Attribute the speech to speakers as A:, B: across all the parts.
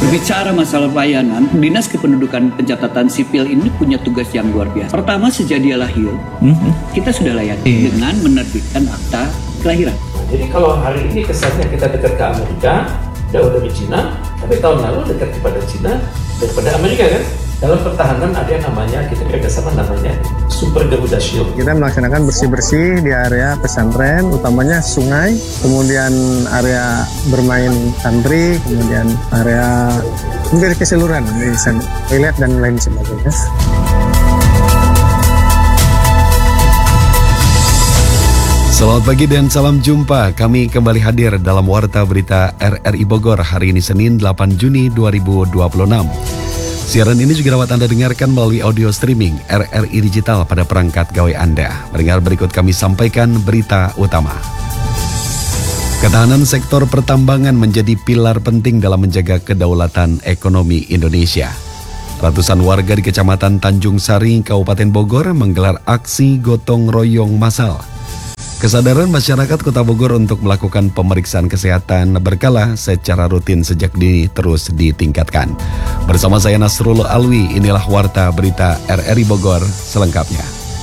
A: Bicara masalah pelayanan, Dinas Kependudukan Pencatatan Sipil ini punya tugas yang luar biasa. Pertama, sejak dia lahir, kita sudah layani dengan menerbitkan akta kelahiran.
B: Jadi kalau hari ini kesannya kita dekat ke Amerika, jauh dari Cina, tapi tahun lalu dekat kepada Cina daripada Amerika kan? Dalam pertahanan ada yang namanya, kita kerjasama namanya Super Garuda Shield.
C: Kita melaksanakan bersih-bersih di area pesantren, utamanya sungai, kemudian area bermain santri, kemudian area mungkin keseluruhan, toilet dan lain sebagainya.
D: Selamat pagi dan salam jumpa. Kami kembali hadir dalam Warta Berita RRI Bogor hari ini Senin 8 Juni 2026. Siaran ini juga dapat Anda dengarkan melalui audio streaming RRI Digital pada perangkat gawai Anda. Mendengar berikut kami sampaikan berita utama. Ketahanan sektor pertambangan menjadi pilar penting dalam menjaga kedaulatan ekonomi Indonesia. Ratusan warga di Kecamatan Tanjung Sari, Kabupaten Bogor menggelar aksi gotong royong massal. Kesadaran masyarakat Kota Bogor untuk melakukan pemeriksaan kesehatan berkala secara rutin sejak dini terus ditingkatkan. Bersama saya Nasrullah Alwi, inilah Warta Berita RRI Bogor selengkapnya.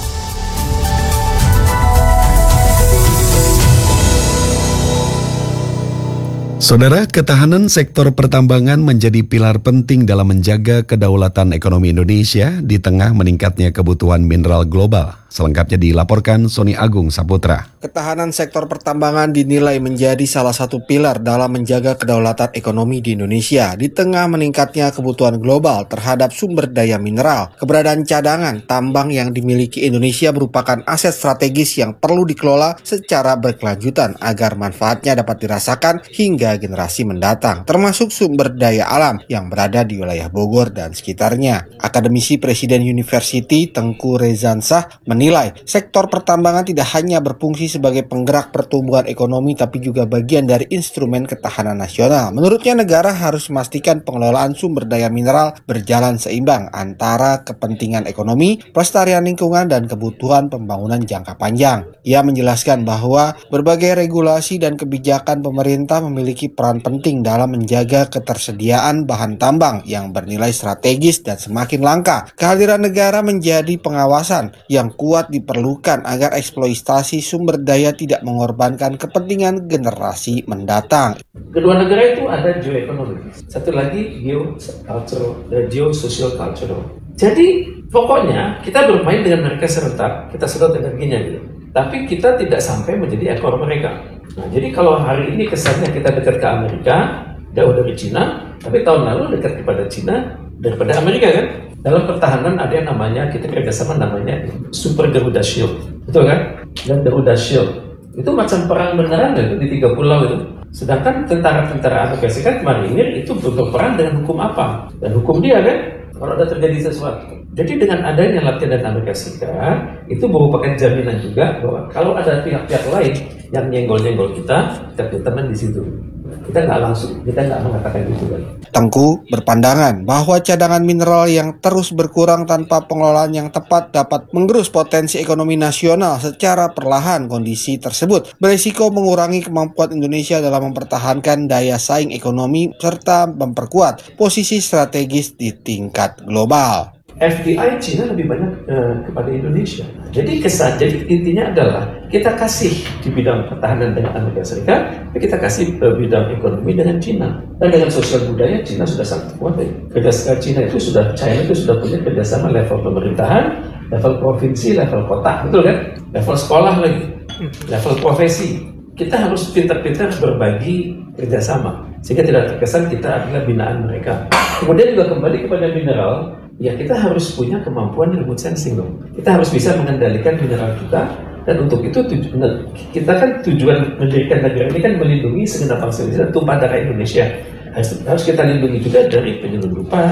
D: Saudara, ketahanan sektor pertambangan menjadi pilar penting dalam menjaga kedaulatan ekonomi Indonesia di tengah meningkatnya kebutuhan mineral global. Selengkapnya dilaporkan Sony Agung Saputra.
E: Ketahanan sektor pertambangan dinilai menjadi salah satu pilar dalam menjaga kedaulatan ekonomi di Indonesia di tengah meningkatnya kebutuhan global terhadap sumber daya mineral. Keberadaan cadangan tambang yang dimiliki Indonesia merupakan aset strategis yang perlu dikelola secara berkelanjutan agar manfaatnya dapat dirasakan hingga generasi mendatang, termasuk sumber daya alam yang berada di wilayah Bogor dan sekitarnya. Akademisi Presiden University Tengku Rezansah menilai sektor pertambangan tidak hanya berfungsi sebagai penggerak pertumbuhan ekonomi tapi juga bagian dari instrumen ketahanan nasional. Menurutnya negara harus memastikan pengelolaan sumber daya mineral berjalan seimbang antara kepentingan ekonomi, pelestarian lingkungan, dan kebutuhan pembangunan jangka panjang. Ia menjelaskan bahwa berbagai regulasi dan kebijakan pemerintah memiliki peran penting dalam menjaga ketersediaan bahan tambang yang bernilai strategis dan semakin langka. Kehadiran negara menjadi pengawasan yang kuat diperlukan agar eksploitasi sumber daya tidak mengorbankan kepentingan generasi mendatang.
B: Kedua negara itu ada geoekonomi, satu lagi geosocial cultural. Jadi pokoknya kita bermain dengan mereka serentak, kita sedot energinya gitu. Tapi kita tidak sampai menjadi ekor mereka. Nah, jadi kalau hari ini kesannya kita dekat ke Amerika, jauh dari Cina, tapi tahun lalu dekat kepada Cina daripada Amerika kan? Dalam pertahanan ada yang namanya, kita kerjasama namanya Super Garuda Shield, betul kan? Dan Garuda Shield itu macam perang beneran gitu, di 3 pulau itu. Sedangkan tentara-tentara Amerika Serikat marinir itu berperang dengan hukum apa? Dan hukum dia kan? Kalau ada terjadi sesuatu. Jadi dengan adanya latihan dari Amerika Serikat, itu merupakan jaminan juga bahwa kalau ada pihak-pihak lain yang nyenggol-nyenggol kita teman di situ. Kita nggak mengatakan itu kan.
E: Tengku berpandangan bahwa cadangan mineral yang terus berkurang tanpa pengelolaan yang tepat dapat menggerus potensi ekonomi nasional secara perlahan. Kondisi tersebut berisiko mengurangi kemampuan Indonesia dalam mempertahankan daya saing ekonomi serta memperkuat posisi strategis di tingkat global.
B: FDI Cina lebih banyak kepada Indonesia. Jadi intinya adalah kita kasih di bidang pertahanan dengan Amerika Serikat, kita kasih bidang ekonomi dengan Cina. Dan dengan sosial budaya Cina sudah sangat kuat. China itu sudah punya kerjasama level pemerintahan, level provinsi, level kota, betul kan? Level sekolah lagi, level profesi. Kita harus pintar-pintar berbagi kerjasama sehingga tidak terkesan kita adalah binaan mereka. Kemudian juga kembali kepada mineral. Ya kita harus punya kemampuan remote sensing dong. Kita harus bisa mengendalikan mineral kita. Dan untuk itu kita kan tujuan mendirikan negara ini kan melindungi segenap bangsa Indonesia dan tumpah darah Indonesia. Harus kita lindungi juga dari penyelundupan,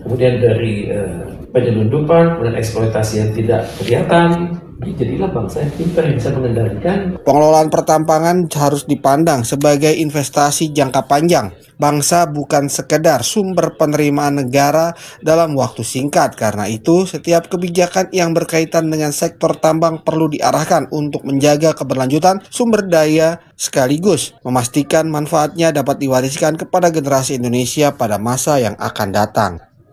B: kemudian dari penyelundupan, kemudian eksploitasi yang tidak kelihatan. Jadilah bangsa yang pintar yang bisa mengendalikan.
E: Pengelolaan pertambangan harus dipandang sebagai investasi jangka panjang. Bangsa bukan sekedar sumber penerimaan negara dalam waktu singkat. Karena itu, setiap kebijakan yang berkaitan dengan sektor tambang perlu diarahkan untuk menjaga keberlanjutan sumber daya sekaligus memastikan manfaatnya dapat diwariskan kepada generasi Indonesia pada masa yang akan datang.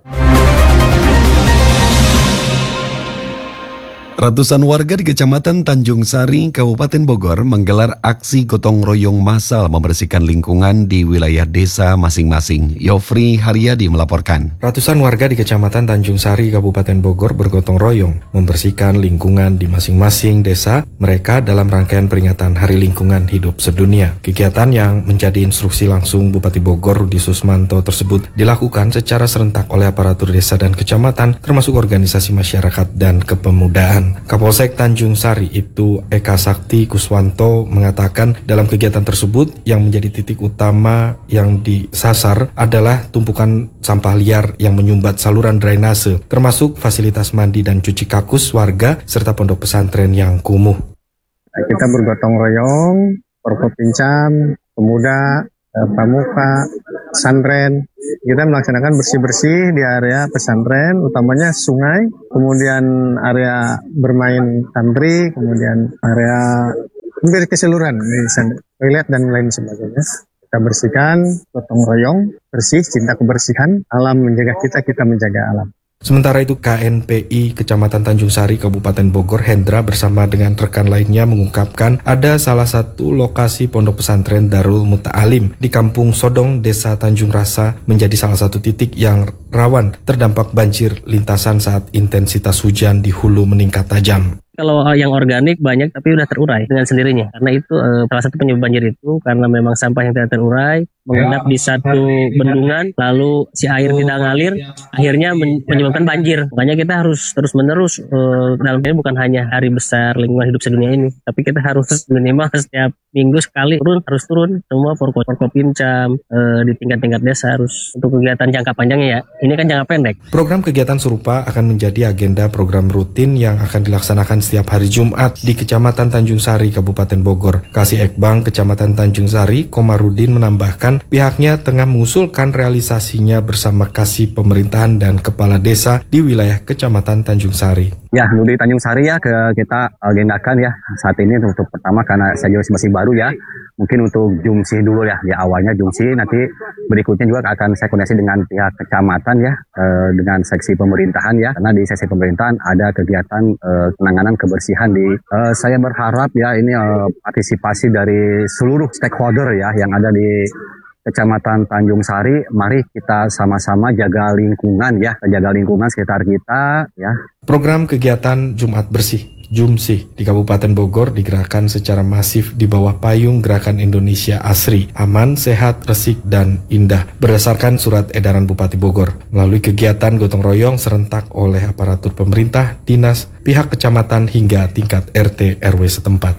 D: Ratusan warga di Kecamatan Tanjung Sari, Kabupaten Bogor menggelar aksi gotong royong massal membersihkan lingkungan di wilayah desa masing-masing. Yofri Haryadi melaporkan.
F: Ratusan warga di Kecamatan Tanjung Sari, Kabupaten Bogor bergotong royong membersihkan lingkungan di masing-masing desa mereka dalam rangkaian peringatan Hari Lingkungan Hidup Sedunia. Kegiatan yang menjadi instruksi langsung Bupati Bogor Rudi Susmanto tersebut dilakukan secara serentak oleh aparatur desa dan kecamatan termasuk organisasi masyarakat dan kepemudaan. Kapolsek Tanjung Sari Ibtu Eka Sakti Kuswanto mengatakan dalam kegiatan tersebut yang menjadi titik utama yang disasar adalah tumpukan sampah liar yang menyumbat saluran drainase, termasuk fasilitas mandi dan cuci kakus warga serta pondok pesantren yang kumuh.
C: Kita bergotong royong, Forkopimcam, pemuda, pramuka, pesantren. Kita melaksanakan bersih-bersih di area pesantren, utamanya sungai, kemudian area bermain santri, kemudian area hampir keseluruhan, toilet dan lain sebagainya. Kita bersihkan, gotong royong, bersih, cinta kebersihan, alam menjaga kita, kita menjaga alam.
F: Sementara itu KNPI Kecamatan Tanjung Sari Kabupaten Bogor Hendra bersama dengan rekan lainnya mengungkapkan ada salah satu lokasi pondok pesantren Darul Muta'alim di Kampung Sodong, Desa Tanjung Rasa menjadi salah satu titik yang rawan terdampak banjir lintasan saat intensitas hujan di hulu meningkat tajam.
G: Kalau yang organik banyak tapi udah terurai dengan sendirinya. Karena itu salah satu penyebab banjir itu karena memang sampah yang tidak terurai mengendap di satu bendungan, lalu si air tidak ngalir, akhirnya menyebabkan banjir. Makanya kita harus terus-menerus dalam ini bukan hanya hari besar lingkungan hidup sedunia ini, tapi kita harus minimal setiap minggu sekali harus turun semua Forkopimcam di tingkat-tingkat desa harus untuk kegiatan jangka panjangnya ya. Ini kan jangka pendek.
F: Program kegiatan serupa akan menjadi agenda program rutin yang akan dilaksanakan setiap hari Jumat di Kecamatan Tanjung Sari, Kabupaten Bogor. Kasih Ekbang Kecamatan Tanjung Sari, Komarudin menambahkan pihaknya tengah mengusulkan realisasinya bersama Kasih Pemerintahan dan Kepala Desa di wilayah Kecamatan Tanjung Sari.
H: Ya, di Tanjung Sari ya kita agendakan ya saat ini untuk pertama karena saya masih baru ya. Mungkin untuk Jumsi dulu ya, di awalnya Jumsi, nanti berikutnya juga akan saya koordinasi dengan pihak kecamatan ya, dengan seksi pemerintahan ya, karena di seksi pemerintahan ada kegiatan penanganan kebersihan saya berharap ya ini partisipasi dari seluruh stakeholder ya yang ada di Kecamatan Tanjung Sari. Mari kita sama-sama jaga lingkungan ya, jaga lingkungan sekitar kita ya.
F: Program kegiatan Jumat Bersih Jumsi di Kabupaten Bogor digerakkan secara masif di bawah payung Gerakan Indonesia Asri, Aman, Sehat, Resik, dan Indah berdasarkan surat edaran Bupati Bogor. Melalui kegiatan gotong royong serentak oleh aparatur pemerintah, dinas, pihak kecamatan hingga tingkat RT RW setempat.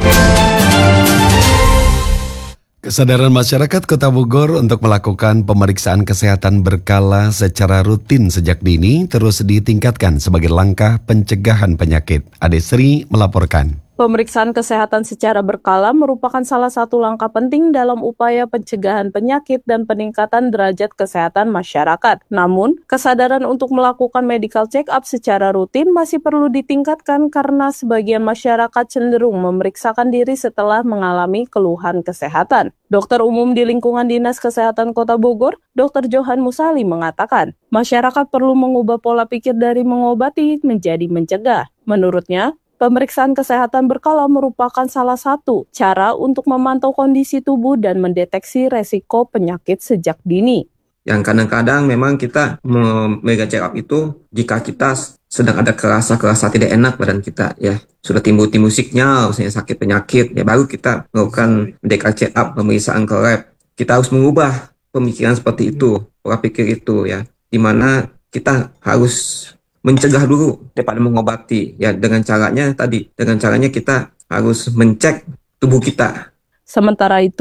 D: Kesadaran masyarakat Kota Bogor untuk melakukan pemeriksaan kesehatan berkala secara rutin sejak dini terus ditingkatkan sebagai langkah pencegahan penyakit. Ade Sri melaporkan.
I: Pemeriksaan kesehatan secara berkala merupakan salah satu langkah penting dalam upaya pencegahan penyakit dan peningkatan derajat kesehatan masyarakat. Namun, kesadaran untuk melakukan medical check-up secara rutin masih perlu ditingkatkan karena sebagian masyarakat cenderung memeriksakan diri setelah mengalami keluhan kesehatan. Dokter umum di lingkungan Dinas Kesehatan Kota Bogor, Dr. Johan Musali mengatakan, masyarakat perlu mengubah pola pikir dari mengobati menjadi mencegah. Menurutnya, pemeriksaan kesehatan berkala merupakan salah satu cara untuk memantau kondisi tubuh dan mendeteksi resiko penyakit sejak dini.
J: Yang kadang-kadang memang kita mega check up itu jika kita sedang ada kerasa tidak enak badan kita ya, sudah timbul-timbul sinyal misalnya sakit penyakit ya, baru kita melakukan medical check up, pemeriksaan ke lab. Kita harus mengubah pemikiran seperti itu, pola pikir itu ya, dimana kita harus mencegah dulu daripada mengobati ya, dengan caranya kita harus mencek tubuh kita.
I: Sementara itu,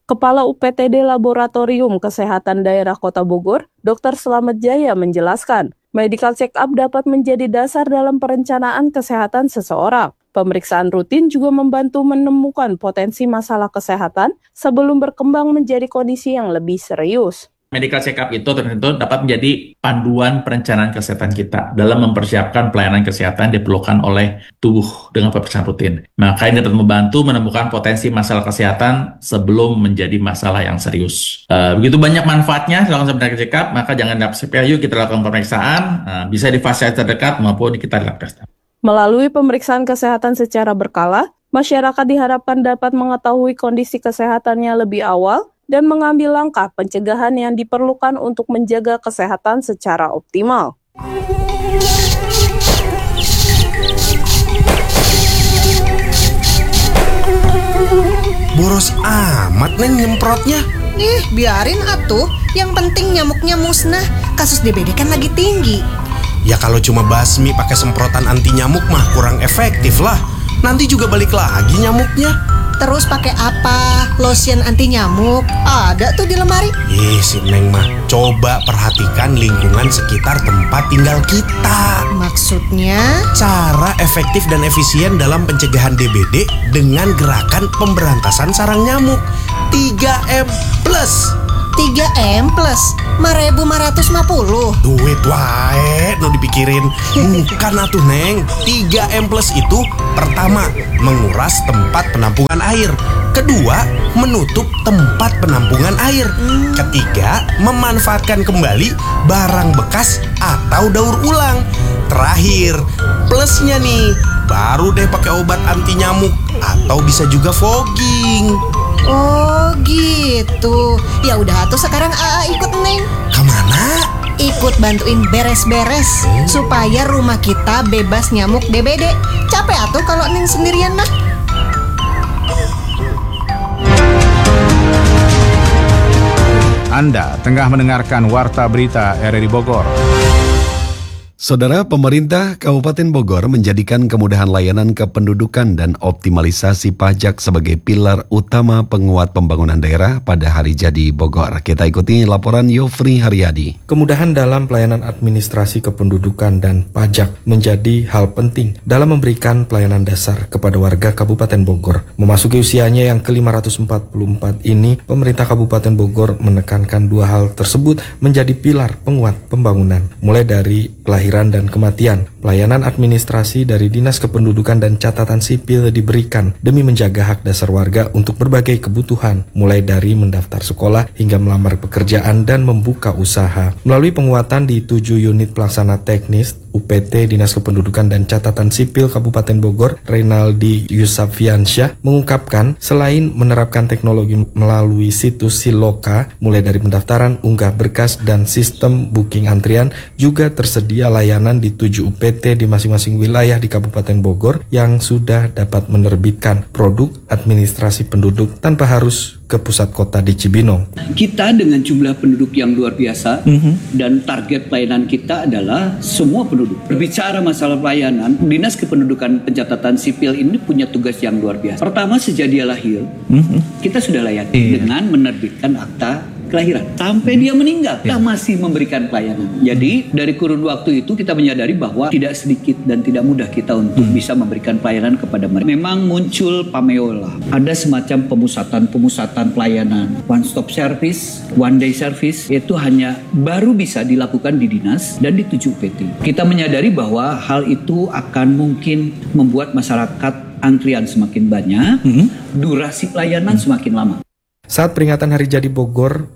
I: Kepala UPTD Laboratorium Kesehatan Daerah Kota Bogor, Dr. Slamet Jaya menjelaskan, medical check-up dapat menjadi dasar dalam perencanaan kesehatan seseorang. Pemeriksaan rutin juga membantu menemukan potensi masalah kesehatan sebelum berkembang menjadi kondisi yang lebih serius.
K: Medical check-up itu tentu dapat menjadi panduan perencanaan kesehatan kita dalam mempersiapkan pelayanan kesehatan diperlukan oleh tubuh dengan pemeriksaan rutin. Maka ini dapat membantu menemukan potensi masalah kesehatan sebelum menjadi masalah yang serius. Begitu banyak manfaatnya dilakukan medical check-up, maka jangan yuk kita lakukan pemeriksaan, bisa di fasilitas terdekat maupun kita di lab tes.
I: Melalui pemeriksaan kesehatan secara berkala, masyarakat diharapkan dapat mengetahui kondisi kesehatannya lebih awal dan mengambil langkah pencegahan yang diperlukan untuk menjaga kesehatan secara optimal.
L: Boros amat Neng nyemprotnya.
M: Biarin atuh, yang penting nyamuknya musnah. Kasus DBD kan lagi tinggi.
L: Ya kalau cuma basmi pakai semprotan anti nyamuk mah kurang efektif lah. Nanti juga balik lagi nyamuknya.
M: Terus pakai apa? Lotion anti nyamuk? Ada tuh di lemari.
L: Si Neng mah coba perhatikan lingkungan sekitar tempat tinggal kita.
M: Maksudnya?
L: Cara efektif dan efisien dalam pencegahan DBD dengan gerakan pemberantasan sarang nyamuk 3M+.
M: 3M+, 1.550.
L: Duit wae no dipikirin. Bukan atuh Neng. 3M+ itu pertama, menguras tempat penampungan air. Kedua, menutup tempat penampungan air. Ketiga, memanfaatkan kembali barang bekas atau daur ulang. Terakhir, plusnya nih, baru deh pakai obat anti nyamuk atau bisa juga fogging.
M: Oh gitu. Ya udah atuh sekarang ikut Neng.
L: Kemana?
M: Ikut bantuin beres-beres supaya rumah kita bebas nyamuk DBD. Capek atuh kalau Neng sendirian mah.
N: Anda tengah mendengarkan Warta Berita RRI Bogor.
D: Saudara, pemerintah Kabupaten Bogor menjadikan kemudahan layanan kependudukan dan optimalisasi pajak sebagai pilar utama penguat pembangunan daerah pada hari jadi Bogor. Kita ikuti laporan Yofri Haryadi.
F: Kemudahan dalam pelayanan administrasi kependudukan dan pajak menjadi hal penting dalam memberikan pelayanan dasar kepada warga Kabupaten Bogor. Memasuki usianya yang ke-544 ini, pemerintah Kabupaten Bogor menekankan dua hal tersebut menjadi pilar penguat pembangunan, mulai dari kelahiran dan kematian. Pelayanan administrasi dari Dinas Kependudukan dan Catatan Sipil diberikan demi menjaga hak dasar warga untuk berbagai kebutuhan, mulai dari mendaftar sekolah hingga melamar pekerjaan dan membuka usaha. Melalui penguatan di 7 unit pelaksana teknis, UPT Dinas Kependudukan dan Catatan Sipil Kabupaten Bogor, Reynaldi Yusafiansyah mengungkapkan selain menerapkan teknologi melalui situs Siloka, mulai dari pendaftaran, unggah berkas, dan sistem booking antrian, juga tersedia layanan di 7 UPT di masing-masing wilayah di Kabupaten Bogor yang sudah dapat menerbitkan produk administrasi penduduk tanpa harus ke pusat kota di Cibinong.
A: Kita dengan jumlah penduduk yang luar biasa dan target pelayanan kita adalah semua penduduk. Berbicara masalah pelayanan, Dinas Kependudukan Pencatatan Sipil ini punya tugas yang luar biasa. Pertama, sejak dia lahir, kita sudah layani dengan menerbitkan akta kelahiran. Sampai dia meninggal, kita masih memberikan pelayanan. Jadi, dari kurun waktu itu kita menyadari bahwa tidak sedikit dan tidak mudah kita untuk bisa memberikan pelayanan kepada mereka. Memang muncul pameola. Ada semacam pemusatan pelayanan. One stop service, one day service, itu hanya baru bisa dilakukan di dinas dan di 7 UPT. Kita menyadari bahwa hal itu akan mungkin membuat masyarakat antrian semakin banyak, durasi pelayanan semakin lama.
F: Saat peringatan Hari Jadi Bogor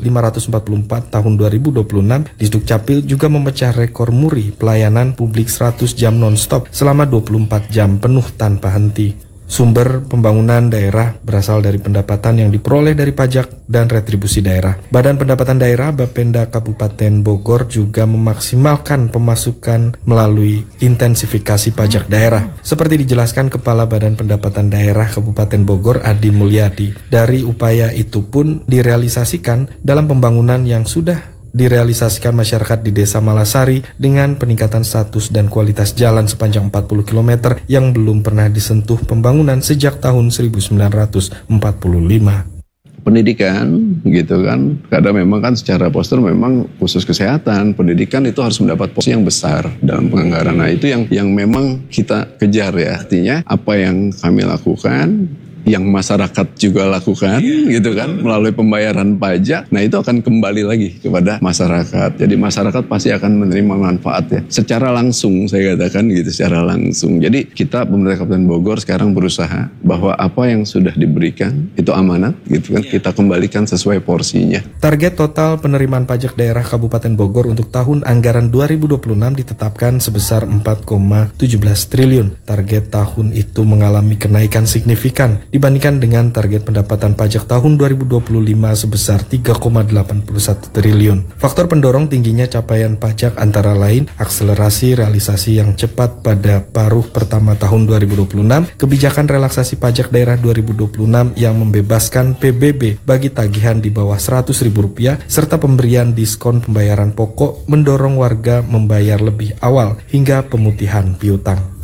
F: ke-544 tahun 2026, Disduk Capil juga memecah rekor muri pelayanan publik 100 jam non-stop selama 24 jam penuh tanpa henti. Sumber pembangunan daerah berasal dari pendapatan yang diperoleh dari pajak dan retribusi daerah. Badan Pendapatan Daerah Bapenda Kabupaten Bogor juga memaksimalkan pemasukan melalui intensifikasi pajak daerah. Seperti dijelaskan Kepala Badan Pendapatan Daerah Kabupaten Bogor, Adi Mulyadi. Dari upaya itu pun direalisasikan dalam pembangunan yang sudah direalisasikan masyarakat di Desa Malasari dengan peningkatan status dan kualitas jalan sepanjang 40 km yang belum pernah disentuh pembangunan sejak tahun 1945.
O: pendidikan gitu kan, karena memang kan secara postur memang khusus kesehatan, pendidikan itu harus mendapat porsi yang besar dalam penganggaran. Nah itu yang memang kita kejar ya, artinya apa yang kami lakukan, yang masyarakat juga lakukan gitu kan melalui pembayaran pajak, nah itu akan kembali lagi kepada masyarakat. Jadi masyarakat pasti akan menerima manfaat ya secara langsung, saya katakan gitu, secara langsung. Jadi kita pemerintah Kabupaten Bogor sekarang berusaha bahwa apa yang sudah diberikan itu amanat gitu kan, kita kembalikan sesuai porsinya.
F: Target total penerimaan pajak daerah Kabupaten Bogor untuk tahun anggaran 2026 ditetapkan sebesar 4,17 triliun. Target tahun itu mengalami kenaikan signifikan dibandingkan dengan target pendapatan pajak tahun 2025 sebesar 3,81 triliun. Faktor pendorong tingginya capaian pajak antara lain akselerasi realisasi yang cepat pada paruh pertama tahun 2026, kebijakan relaksasi pajak daerah 2026 yang membebaskan PBB bagi tagihan di bawah Rp100.000, serta pemberian diskon pembayaran pokok mendorong warga membayar lebih awal hingga pemutihan piutang.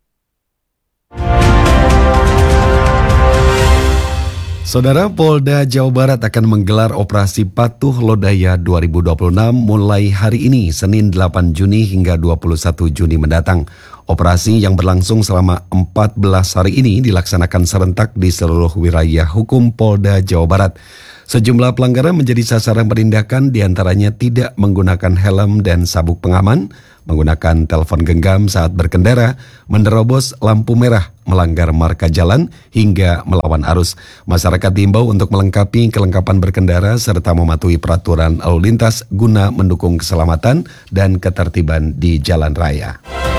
D: Saudara, Polda Jawa Barat akan menggelar operasi Patuh Lodaya 2026 mulai hari ini, Senin 8 Juni hingga 21 Juni mendatang. Operasi yang berlangsung selama 14 hari ini dilaksanakan serentak di seluruh wilayah hukum Polda Jawa Barat. Sejumlah pelanggaran menjadi sasaran penindakan, diantaranya tidak menggunakan helm dan sabuk pengaman, menggunakan telepon genggam saat berkendara, menerobos lampu merah, melanggar marka jalan, hingga melawan arus. Masyarakat diimbau untuk melengkapi kelengkapan berkendara serta mematuhi peraturan lalu lintas guna mendukung keselamatan dan ketertiban di jalan raya.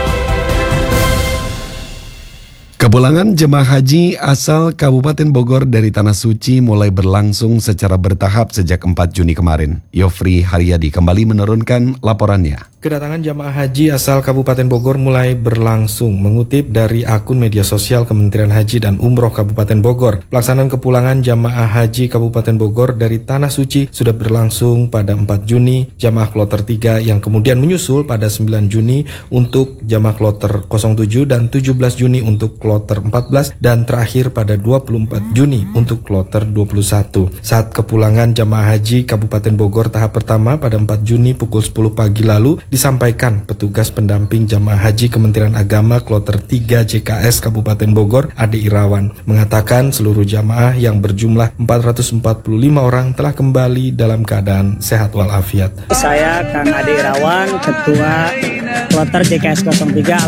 D: Kepulangan jemaah haji asal Kabupaten Bogor dari Tanah Suci mulai berlangsung secara bertahap sejak 4 Juni kemarin. Yofri Haryadi kembali menurunkan laporannya.
F: Kedatangan jamaah haji asal Kabupaten Bogor mulai berlangsung. Mengutip dari akun media sosial Kementerian Haji dan Umroh Kabupaten Bogor, pelaksanaan kepulangan jamaah haji Kabupaten Bogor dari Tanah Suci sudah berlangsung pada 4 Juni, jamaah kloter 3 yang kemudian menyusul pada 9 Juni untuk jamaah kloter 07 dan 17 Juni untuk kloter 14 dan terakhir pada 24 Juni untuk kloter 21. Saat kepulangan jamaah haji Kabupaten Bogor tahap pertama pada 4 Juni pukul 10 pagi lalu, disampaikan petugas pendamping jamaah haji Kementerian Agama kloter 3 JKS Kabupaten Bogor, Ade Irawan, mengatakan seluruh jamaah yang berjumlah 445 orang telah kembali dalam keadaan sehat walafiat.
P: Saya Kang Ade Irawan, Ketua kloter JKS 03